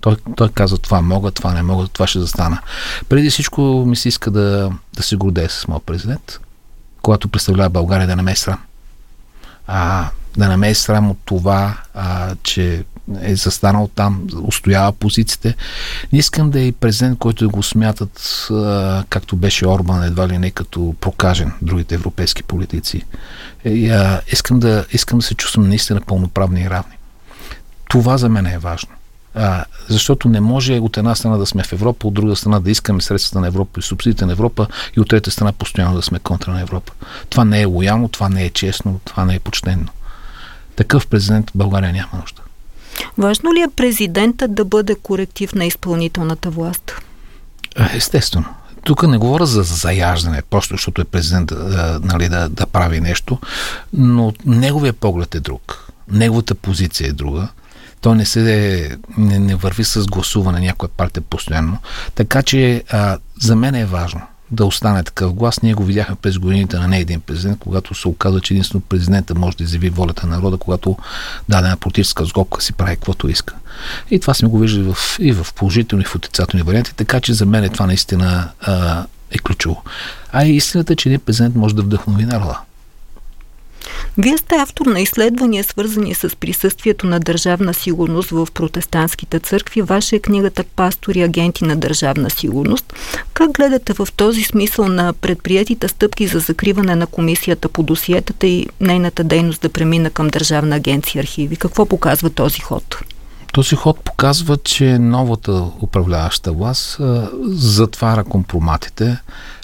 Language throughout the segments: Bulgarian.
Той казва, това мога, това не мога, това ще застана. Преди всичко ми се иска да се гордея с моят президент, когато представлява България, да не ме е срам. Да не ме е срам от това, че е застанал там, устоява позициите. Не искам да е президент, който го смятат, както беше Орбан, едва ли не като прокажен другите европейски политици. Искам да се чувствам наистина пълноправни и равни. Това за мен е важно. Защото не може от една страна да сме в Европа, от друга страна да искаме средствата на Европа и субсидиите на Европа и от трета страна постоянно да сме контра на Европа. Това не е лоялно, това не е честно, това не е почтенно. Такъв президент в България няма нужда. Важно ли е президентът да бъде коректив на изпълнителната власт? Естествено. Тук не говоря за заяждане, просто защото е президент да прави нещо, но неговия поглед е друг. Неговата позиция е друга. Той не върви с гласуване някоя партия постоянно. Така че за мен е важно да остане такъв глас. Ние го видяхме през годините на не един президент, когато се оказа, че единствено президента може да изяви волята на народа, когато дадена политическа сглобка си прави каквото иска. И това сме го виждали и в положителни, и в отрицателни варианти, така че за мен това наистина е ключово. А и истината е, че един президент може да вдъхнови народа. Вие сте автор на изследвания, свързани с присъствието на държавна сигурност в протестантските църкви. Ваша е книгата "Пастори, агенти на държавна сигурност". Как гледате в този смисъл на предприетите стъпки за закриване на комисията по досиетата и нейната дейност да премина към Държавна агенция архиви? Какво показва този ход? Този ход показва, че новата управляваща власт затваря компроматите.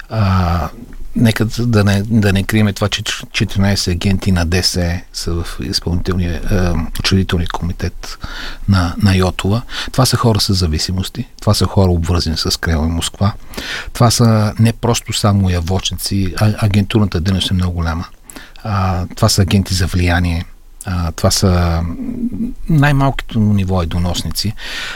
Нека да не крием това, че 14 агенти на ДС са в изпълнителния учредителния комитет на Йотова. Това са хора с зависимости, това са хора обвързани с Кремъл и Москва. Това са не просто само явочници, агентурната дейност е много голяма. Това са агенти за влияние. Това са най-малкото ниво и доносници.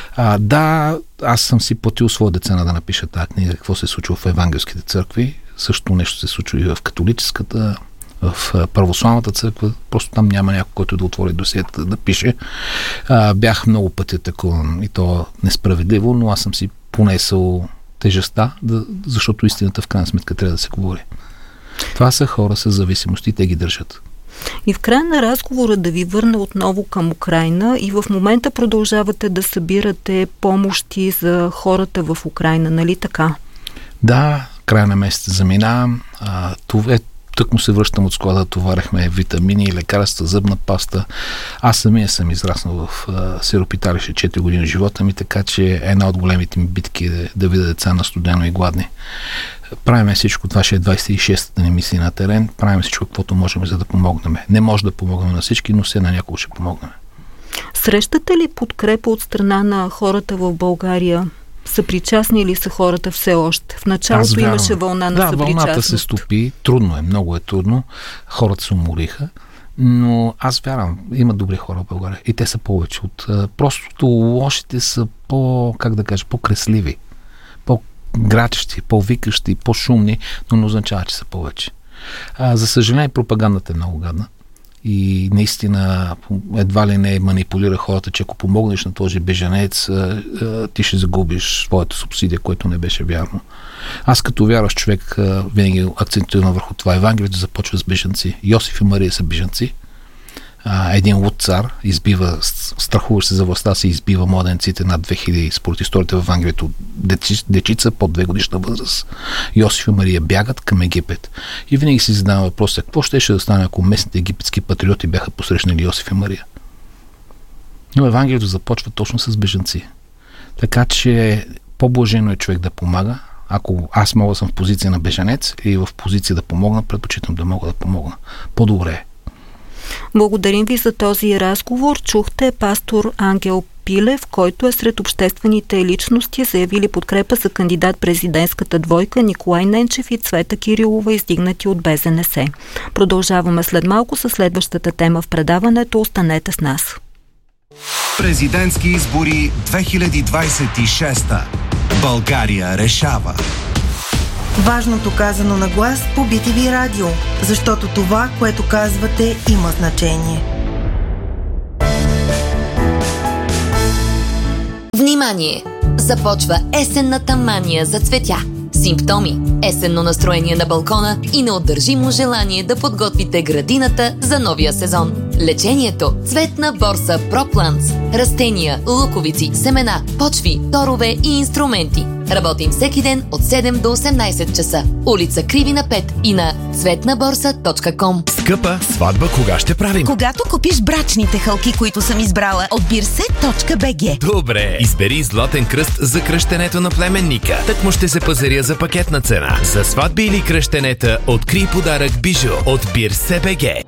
Аз съм си платил своя деца да напиша тази книга, какво се случва в евангелските църкви. Също нещо се случва и в католическата, в православната църква. Просто там няма някой, който да отвори досиетата да пише. Бях много пъти атакуван и то несправедливо, но аз съм си понесъл тежестта, защото истината в крайна сметка трябва да се говори. Това са хора с зависимости, те ги държат. И в края на разговора да ви върна отново към Украйна, и в момента продължавате да събирате помощи за хората в Украйна, нали така? Да, края на месеца заминавам. Тъкмо се връщам от склада, товарихме витамини, лекарства, зъбна паста. Аз самия съм израснал в сиропиталище 4 години в живота ми, така че една от големите ми битки е да видя деца на студено и гладни. Правим всичко, това ще е 26-та ни мисия на терен, правим всичко, каквото можем, за да помогнем. Не може да помогнем на всички, но все на някого ще помогнем. Срещате ли подкрепа от страна на хората в България? Съпричастни ли са хората все още? В началото имаше вълна на съпричастност. Да, вълната се стопи. Трудно е, много е трудно. Хората се умориха. Но аз вярвам, има добри хора в България. И те са повече от... Просто лошите са по-кресливи, по-грачещи, по-викащи, по-шумни, но не означава, че са повече. За съжаление, пропагандата е много гадна. И наистина едва ли не манипулира хората, че ако помогнеш на този бежанец, ти ще загубиш своята субсидия, което не беше вярно. Аз като вярващ човек винаги акцентирам върху това. Евангелието започва с бежанци. Йосиф и Мария са бежанци. Един луд цар страхуващ се за властта си, избива младенците над 2000, според историята в Евангелието, дечица под 2 годишна възраст. Йосиф и Мария бягат към Египет. И винаги си задавам въпроса, какво щеше да стане, ако местните египетски патриоти бяха посрещнали Йосиф и Мария? Но Евангелието започва точно с бежанци. Така че по-блажено е човек да помага. Ако аз мога да съм в позиция на бежанец и в позиция да помогна, предпочитам да мога да помогна. По-добре е. Благодарим ви за този разговор. Чухте пастор Ангел Пилев, който е сред обществените личности, заявили подкрепа за кандидат-президентската двойка Николай Ненчев и Цвета Кирилова, издигнати от БЗНС. Продължаваме след малко със следващата тема в предаването. Останете с нас. Президентски избори 2026. България решава. Важното казано на глас по BTV Радио, защото това, което казвате, има значение. Внимание! Започва есенната мания за цветя. Симптоми: есенно настроение на балкона и неудържимо желание да подготвите градината за новия сезон. Лечението: цветна борса Пропланс. Растения, луковици, семена, почви, торове и инструменти. Работим всеки ден от 7 до 18 часа. Улица Кривина 5 и на цветнаборса.com. Скъпа сватба кога ще правим? Когато купиш брачните хълки, които съм избрала от birset.bg. Добре, избери златен кръст за кръщенето на племенника. Так му ще се пазаря за пакетна цена. За сватби или кръщенета открий подарък бижу от birset.bg.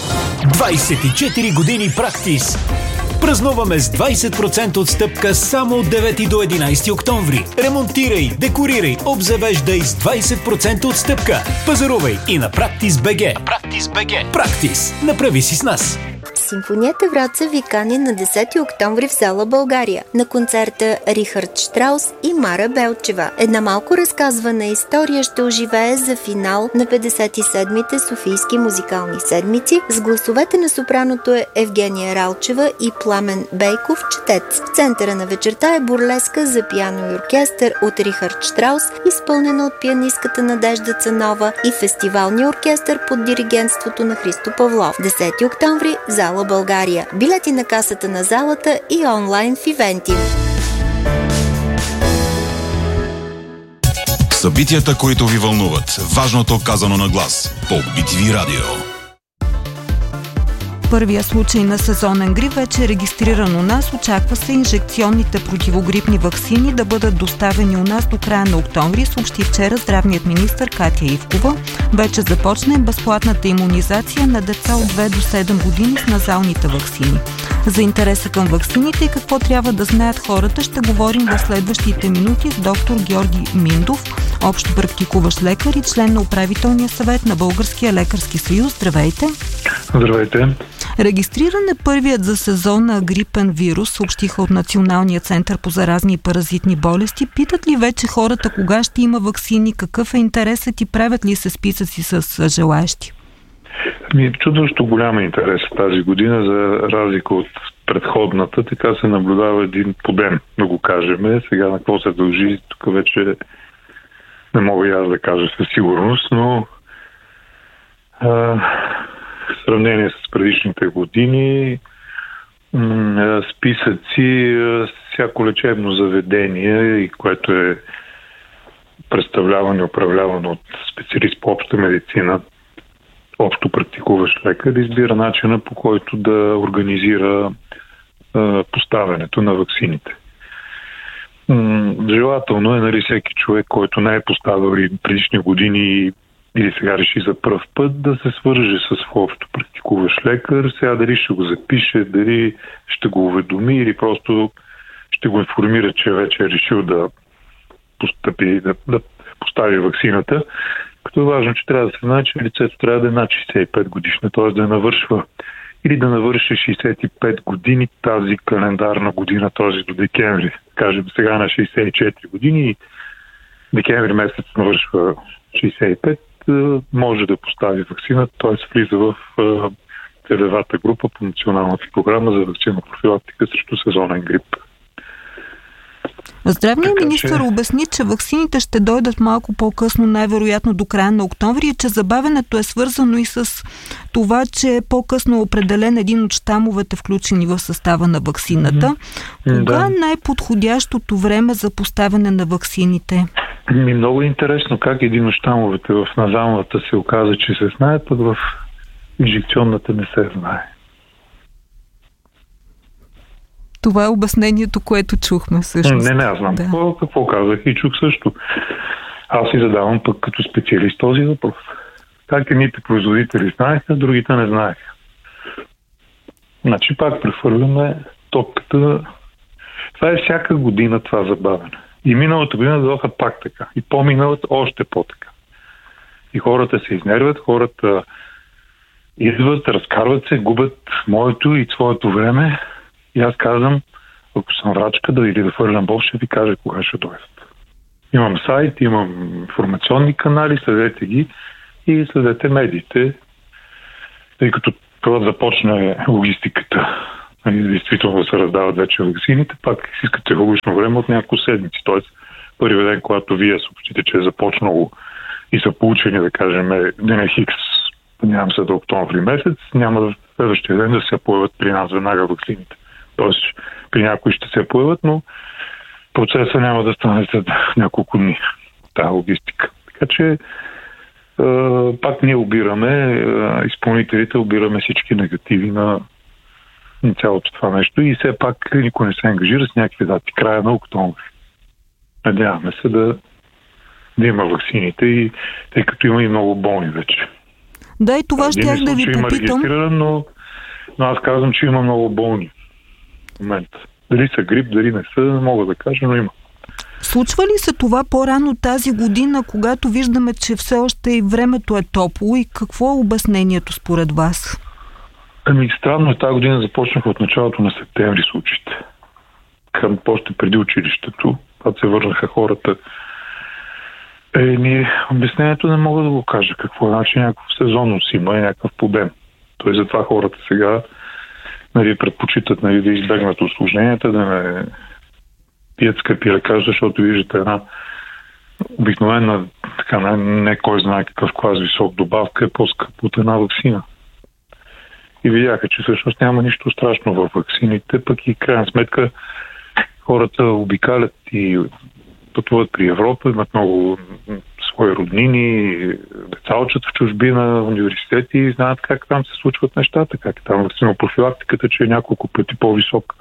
24 години Практис. Празнуваме с 20% отстъпка само от 9 до 11 октомври. Ремонтирай, декорирай, обзавеждай с 20% отстъпка. Пазарувай и на Practice.bg. Практис. Направи си с нас. Симфонията Враца ви кани на 10 октомври в зала България на концерта Рихард Штраус и Мара Белчева. Една малко разказвана история ще оживее за финал на 57-те Софийски музикални седмици с гласовете на сопраното Евгения Ралчева и Пламен Бейков, четец. В центъра на вечерта е бурлеска за пиано и оркестър от Рихард Штраус, изпълнена от пианистката Надежда Цанова, и фестивалния оркестър под диригентството на Христо Павлов. 10 октомври, зала България. Билети на касата на залата и онлайн в Ивентим. Събитията, които ви вълнуват. Важното казано на глас. По BTV Радио. Първия случай на сезонен грип вече е регистриран у нас. Очаква се инжекционните противогрипни ваксини да бъдат доставени у нас до края на октомври, съобщи вчера здравният министър Катя Ивкова. Вече започна безплатната имунизация на деца от 2 до 7 години с назалните ваксини. За интереса към ваксините и какво трябва да знаят хората ще говорим в следващите минути с доктор Георги Миндов, общо практикуващ лекар и член на управителния съвет на Българския лекарски съюз. Здравейте! Здравейте! Регистриран е първият за сезона грипен вирус, съобщиха от Националния център по заразни и паразитни болести. Питат ли вече хората кога ще има ваксини, какъв е интересът и правят ли се списъци с желаещи? Чудващо голям интерес тази година, за разлика от предходната. Така се наблюдава един подем, да го кажем. Сега на какво се дължи, тук вече не мога и аз да кажа със сигурност, но в сравнение с предишните години списъци, всяко лечебно заведение, и което е представлявано и управлявано от специалист по обща медицина, общо практикуващ лекар, избира начина, по който да организира поставянето на ваксините. Желателно е, нали, всеки човек, който не е поставил и предишни години или сега реши за пръв път, да се свърже с общо практикуващ лекар. Сега дали ще го запише, дали ще го уведоми или просто ще го информира, че вече е решил да постави ваксината. Като е важно, че трябва да се знае, че лицето трябва да е над 65 годишна, т.е. да навършва или да навърши 65 години тази календарна година, т.е. до декември. Кажем сега на 64 години и декември месец навършва 65, може да постави ваксина, т.е. влиза в целевата група по националната програма за ваксинна профилактика срещу сезонен грип. Здравният министър обясни, че ваксините ще дойдат малко по-късно, най-вероятно до края на октомври, и че забавянето е свързано и с това, че е по-късно определен един от щамовете, включени в състава на ваксината. Кога е най-подходящото време за поставяне на ваксините? Много е интересно как един от щамовете в назалната се оказа, че се знае, пък в инжекционната не се знае. Това е обяснението, което чухме всъщност. Не, аз знам какво казах и чух също. Аз си задавам пък като специалист този въпрос. Как едните производители знаеха, другите не знаеха. Значи пак прехвърляме топката. Това е всяка година това забавяне. И миналата година дойдоха пак така. И по-миналата още по-така. И хората се изнервят, хората идват, разкарват се, губят моето и своето време. И аз казвам, ако съм врачка или да фърлям боб, ще ви кажа кога ще дойдат. Имам сайт, имам информационни канали, следете ги и следете медиите, тъй като това започне логистиката действително да се раздават вече ваксините, пак искат технологично време от няколко седмици. Тоест, първият ден, когато вие съобщите, че е започнало и са получени, да кажем, ден Хикс, нямам се до октомври месец, няма в следващия ден да се появят при нас веднага ваксините. Тоест, при някои ще се появят, но процесът няма да стане след няколко дни. Тая логистика. Така че пак ние обираме, изпълнителите обираме всички негативи на цялото това нещо и все пак никой не се ангажира с някакви дати. Края на октомври. Надяваме се да има ваксините, и тъй като има и много болни вече. Да, и това щях да ви попитам. Но аз казвам, че има много болни в момента. Дали са грип, дали не са, не мога да кажа, но има. Случва ли се това по-рано тази година, когато виждаме, че все още и времето е топло, и какво е обяснението според вас? Странно е, тази година започнаха от началото на септември случаите. Към още преди училището, когато се върнаха хората. Обяснението не мога да го кажа. Какво е, значи някакъв сезонност има и някакъв подем. Той затова хората сега предпочитат да избегнат усложненията, да не пият скъпи лекарства, защото виждате една обикновена, така не кой знае какъв клас висок добавка е по-скъп от една ваксина. И видяха, че всъщност няма нищо страшно във ваксините, пък и крайна сметка хората обикалят и пътуват при Европа, имат много свои роднини, деца учат в чужбина, университети и знаят как там се случват нещата, как там ваксинопрофилактиката, че е няколко пъти по-висок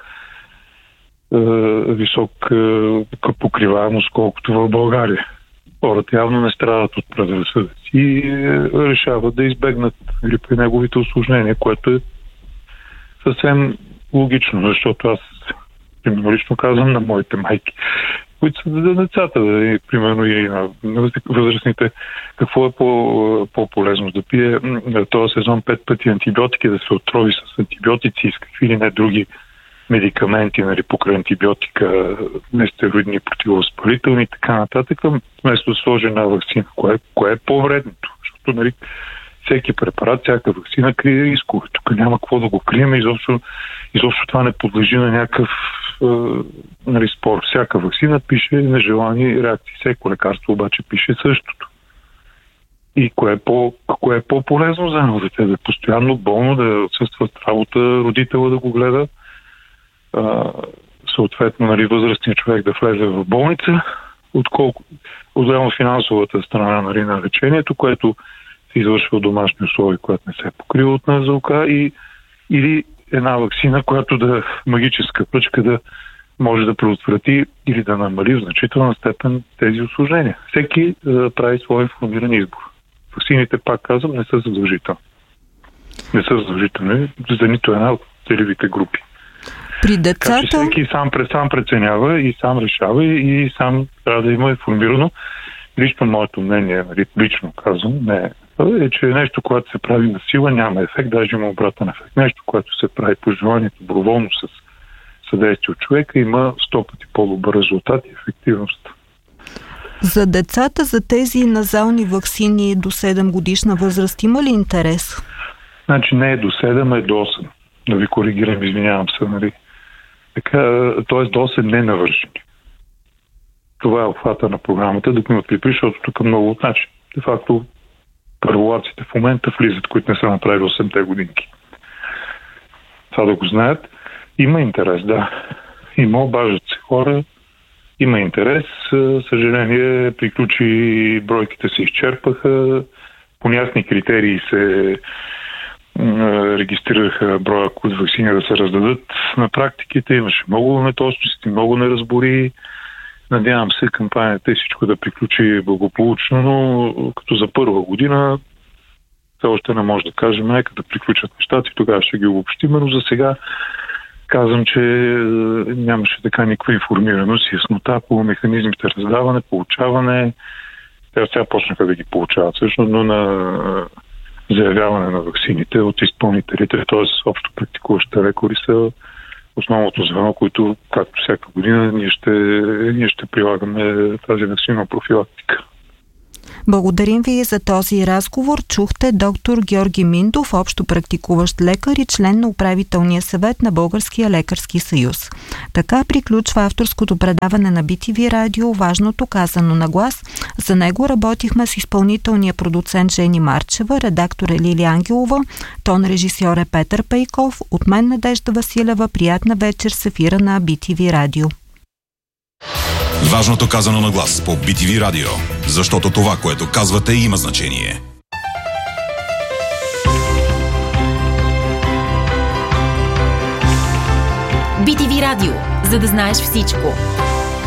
покриваемост, колкото в България. Хората явно не страдат от предразсъдъци и решават да избегнат при неговите усложнения, което е съвсем логично, защото аз лично казвам на моите майки, които са за децата, примерно и на възрастните, какво е по-полезно да пие този сезон 5 пъти антибиотики, да се отрови с антибиотици и с какви ли не други медикаменти, покрай антибиотика, нестероидни, противовъзпалителни и така нататък, вместо да сложи една ваксина. Кое е по-вредното? Защото всеки препарат, всяка ваксина крие рискове. Тук няма какво да го крием, изобщо това не подлежи на някакъв спор. Всяка ваксина пише нежелани реакции. Всяко лекарство обаче пише същото. И кое е по-полезно за едно дете? Да е постоянно болно, да отсъства от работа, родителя да го гледа, съответно възрастният човек да влезе в болница, отделно финансовата страна на лечението, което се извършва в домашни условия, което не се покрива от НЗОК, или една ваксина, която да е магическа пръчка да може да предотврати или да намали в значителна степен тези усложнения. Всеки прави своя информиран избор. Ваксините, пак казвам, не са задължителни. Не са задължителни за нито една от целевите групи. При децата... Така че всеки сам преценява и сам решава и сам трябва да има информирано. Лично моето мнение, лично казвам, е, че нещо, което се прави на сила, няма ефект, даже има обратен ефект. Нещо, което се прави по желанието, доброволно с съдействие от човека, има 100 пъти по-добър резултат и ефективност. За децата, за тези назални ваксини до 7 годишна възраст, има ли интерес? Значи не е до 7, а е до 8. Да ви коригирам, извинявам се, Така, т.е. до 8 не навършени. Това е обхвата на програмата, да имат припри, защото тук много значи. Де факто, първолаците в момента влизат, които не са направили 8-те годинки. Това да го знаят. Има интерес, да. Има, обаждат се хора. Има интерес. Съжаление, приключи, бройките се изчерпаха. По ясни критерии се регистрираха броя от ваксини да се раздадат на практиките. Имаше много неточности, много неразбори. Надявам се кампанията и всичко да приключи благополучно, но като за първа година все още не може да кажем, нека да приключат нещата и тогава ще ги обобщим, но за сега казвам, че нямаше така никаква информираност и яснота по механизмите раздаване, получаване. Те сега почнаха да ги получават всъщност, но на заявяване на ваксините от изпълнителите, т.е. общо практикуващите лекари са основното звено, които, както всяка година, ние ще прилагаме тази ваксинна профилактика. Благодарим ви за този разговор. Чухте доктор Георги Миндов, общо практикуващ лекар и член на управителния съвет на Българския лекарски съюз. Така приключва авторското предаване на BTV Радио "Важното казано на глас". За него работихме с изпълнителния продуцент Жени Марчева, редактор е Лили Ангелова, тон режисьор е Петър Пейков, от мен Надежда Василева. Приятна вечер с ефира на BTV Радио. Важното казано на глас по BTV Радио, защото това, което казвате, има значение. BTV Радио, за да знаеш всичко.